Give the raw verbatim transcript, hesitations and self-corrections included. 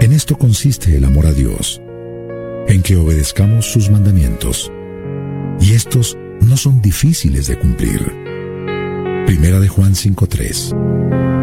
En esto consiste el amor a Dios, en que obedezcamos sus mandamientos, y estos no son difíciles de cumplir. Primera de Juan cinco tres.